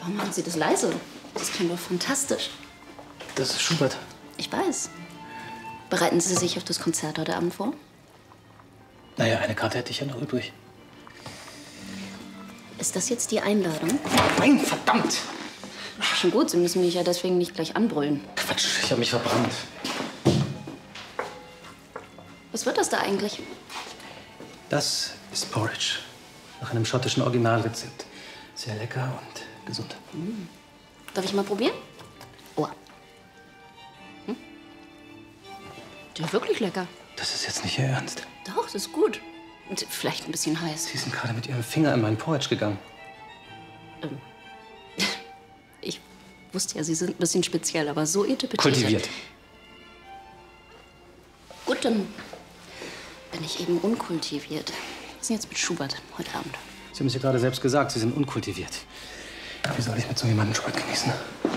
Warum machen Sie das leise? Das klingt doch fantastisch. Das ist Schubert. Ich weiß. Bereiten Sie sich auf das Konzert heute Abend vor? Naja, eine Karte hätte ich ja noch übrig. Ist das jetzt die Einladung? Nein, verdammt! Schon gut, Sie müssen mich ja deswegen nicht gleich anbrüllen. Quatsch, ich habe mich verbrannt. Was wird das da eigentlich? Das ist Porridge. Nach einem schottischen Originalrezept. Sehr lecker und gesund. Darf ich mal probieren? Oh. Der wirklich lecker. Das ist jetzt nicht Ihr Ernst. Doch, das ist gut. Und vielleicht ein bisschen heiß. Sie sind gerade mit Ihrem Finger in meinen Porridge gegangen. Ich wusste ja, Sie sind ein bisschen speziell, aber so etepetete. Kultiviert. Gut, dann bin ich eben unkultiviert. Was ist denn jetzt mit Schubert heute Abend? Sie haben es ja gerade selbst gesagt, Sie sind unkultiviert. Wie soll ich mit so jemandem Schubert genießen?